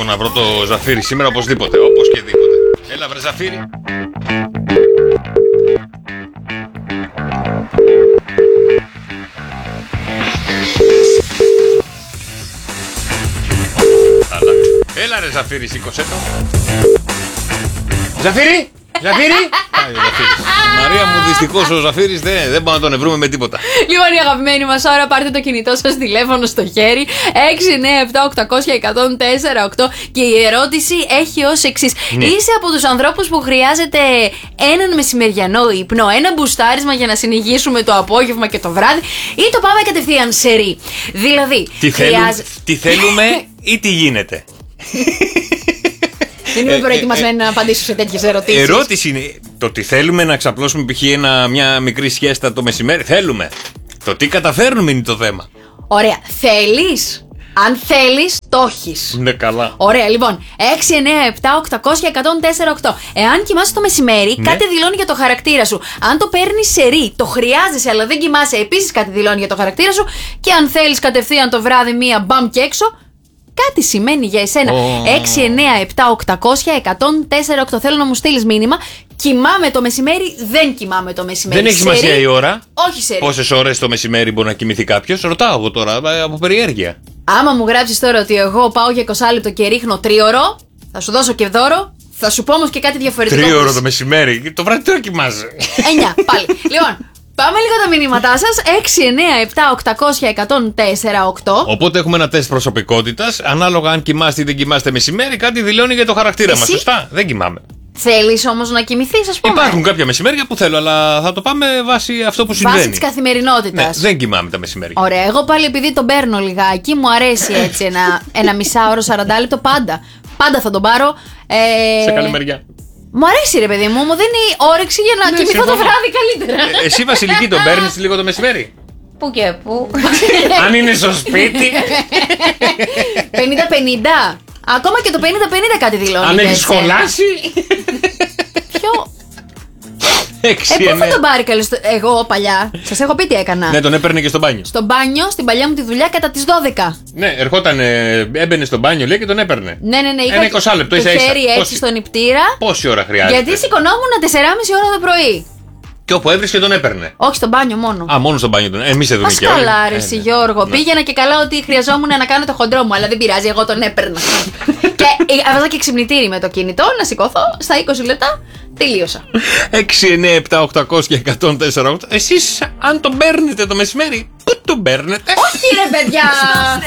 να βρω το Ζαφύρι σήμερα οπωσδήποτε. Όπως και δίποτε. Έλα βρε Ζαφύρι. Έλα ρε Ζαφύρι, σήκωσέ το. Ζαφύρι! Ζαφύρι! Μαρία μου, δυστυχώς ο Ζαφύρης δεν μπορούμε να τον ευρούμε με τίποτα. Λοιπόν, η αγαπημένη μας ώρα, πάρτε το κινητό σας τηλέφωνο στο χέρι. 697-800-1048. Και η ερώτηση έχει ως εξής. Ναι. Είσαι από τους ανθρώπους που χρειάζεται έναν μεσημεριανό ύπνο, ένα μπουστάρισμα για να συνεχίσουμε το απόγευμα και το βράδυ, ή το πάμε κατευθείαν σε ρί? Δηλαδή, τι θέλουμε ή τι γίνεται? Δεν είμαι προετοιμασμένη να απαντήσω σε τέτοιες ερωτήσεις. Ερώτηση είναι το τι θέλουμε, να ξαπλώσουμε π.χ. μια μικρή siesta το μεσημέρι. Θέλουμε. Το τι καταφέρνουμε είναι το θέμα. Ωραία. Θέλεις? Αν θέλεις, το έχεις. Ναι, καλά. Ωραία, λοιπόν. 697-800-1048. Εάν κοιμάσαι το μεσημέρι, Ναι. κάτι δηλώνει για το χαρακτήρα σου. Αν το παίρνεις σε ρί, το χρειάζεσαι, αλλά δεν κοιμάσαι, επίσης κάτι δηλώνει για το χαρακτήρα σου. Και αν θέλεις κατευθείαν το βράδυ μία μπαμ και έξω, κάτι σημαίνει για εσένα. 697-800-1048. Θέλω να μου στείλεις μήνυμα. Κοιμάμαι το μεσημέρι, δεν κοιμάμαι το μεσημέρι. Δεν έχει σημασία η ώρα. Όχι σε ρί. Πόσες ώρες το μεσημέρι μπορεί να κοιμηθεί κάποιος? Ρωτάω εγώ τώρα από περιέργεια. Άμα μου γράψεις τώρα ότι εγώ πάω για 20 λεπτό και ρίχνω 3ωρο, θα σου δώσω και δώρο. Θα σου πω όμως και κάτι διαφορετικό. 3 ώρες το μεσημέρι. Το βράδυ τώρα κοιμάσαι. 9, πάλι. Λοιπόν, πάμε λίγο τα μηνύματά σας. 697-800-1048. Οπότε έχουμε ένα τεστ προσωπικότητας. Ανάλογα αν κοιμάστε ή δεν κοιμάστε μεσημέρι, κάτι δηλώνει για το χαρακτήρα μας. Σωστά? Δεν κοιμάμαι. Θέλεις όμως να κοιμηθείς, ας πούμε? Υπάρχουν κάποια μεσημέρια που θέλω, αλλά θα το πάμε βάσει αυτό που συμβαίνει. Βάσει της καθημερινότητας. Ναι, δεν κοιμάμαι τα μεσημέρια. Ωραία, εγώ πάλι επειδή τον παίρνω λιγάκι, μου αρέσει έτσι ένα μισάωρο, 40 λεπτό πάντα. Πάντα θα τον πάρω. Σε καλή μεριά. Μου αρέσει ρε παιδί μου δίνει όρεξη για να κοιμηθώ συμφωνώ. το βράδυ καλύτερα. Εσύ Βασιλική τον παίρνεις λίγο το μεσημέρι? Πού και πού. Αν είναι στο σπίτι. 50-50. Ακόμα και το 50-50 κάτι δηλώνει. Αν έχει σχολάσει. Ποιο? 6, Πού θα τον πάρει καλώς? Εγώ παλιά, σας έχω πει τι έκανα. Ναι, τον έπαιρνε και στο μπάνιο. Στο μπάνιο, στην παλιά μου τη δουλειά κατά τις 12. Ναι, ερχόταν, έμπαινε στο μπάνιο λέει και τον έπαιρνε. Ναι, είχα Ένα 20 λεπτό, το ίσα-ίσα. χέρι έτσι στον νηπτήρα. Πόση ώρα χρειάζεται? Γιατί σηκωνόμουν 4,5 ώρα το πρωί. Και όπου έβρισκε τον έπαιρνε. Όχι στο μπάνιο μόνο. Α, μόνο στο μπάνιο τον. Εμείς εδώ Μας και όλοι. καλά, ρε εσύ, Γιώργο. Πήγαινα και καλά ότι χρειαζόμουν να κάνω το χοντρό μου, αλλά δεν πειράζει, εγώ τον έπαιρνα. Και έβαζα και ξυπνητήρι με το κινητό να σηκωθώ στα 20 λεπτά. Τελείωσα. 697-800-1048. Εσείς, αν τον παίρνετε το μεσημέρι, πού τον παίρνετε? Όχι, ρε παιδιά!